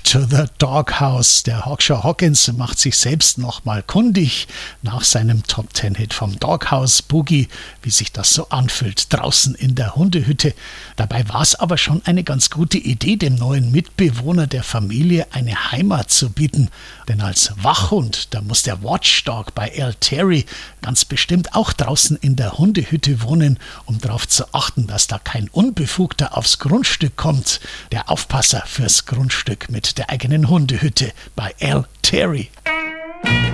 to the Doghouse. Der Hawkshaw Hawkins macht sich selbst nochmal kundig nach seinem Top-10-Hit vom Doghouse Boogie, wie sich das so anfühlt, draußen in der Hundehütte. Dabei war es aber schon eine ganz gute Idee, dem neuen Mitbewohner der Familie eine Heimat zu bieten. Denn als Wachhund, da muss der Watchdog bei Al Terry ganz bestimmt auch draußen in der Hundehütte wohnen, um darauf zu achten, dass da kein Unbefugter aufs Grundstück kommt. Der Aufpasser fürs Grundstück mit der eigenen Hundehütte bei Al Terry.